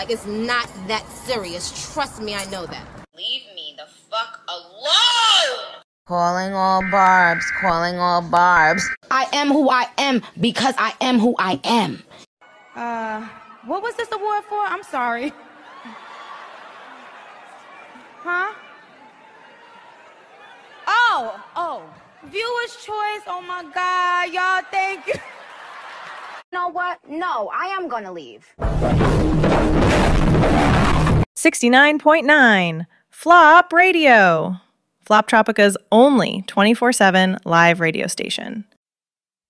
Like, it's not that serious. Trust me, I know that. Leave me the fuck alone! Calling all barbs, calling all barbs. I am who I am because I am who I am. What was this award for? I'm sorry. Huh? Oh. Viewer's choice. Oh my God, y'all, thank you. You know what? No, I am gonna leave. 69.9 Flop Radio. Flop Tropica's only 24/7 live radio station.